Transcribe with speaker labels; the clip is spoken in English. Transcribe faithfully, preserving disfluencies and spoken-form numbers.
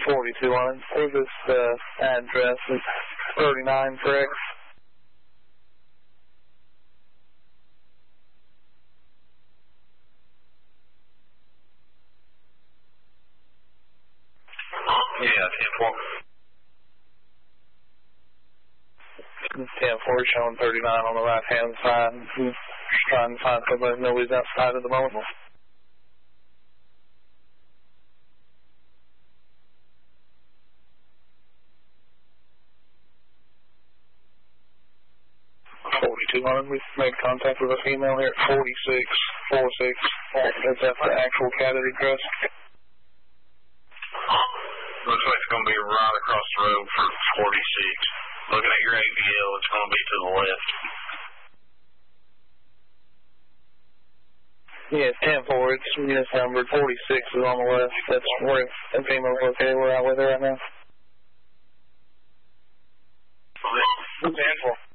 Speaker 1: forty-two on. For this uh, address is thirty-nine, correct?
Speaker 2: Yeah, ten four.
Speaker 1: ten four showing thirty-nine on the right-hand side. Just trying to find somebody. Nobody's outside at the moment. forty-two on. We've made contact with a female here at forty-six forty-six. Is that the actual Caddy address?
Speaker 2: Looks like it's going to be right across the road for forty-six. Looking at your A V L, it's going to be to the left.
Speaker 1: Yeah, it's ten four. It's unit number forty-six is on the left. That's where the female is located. We're out with her right now.
Speaker 2: ten four.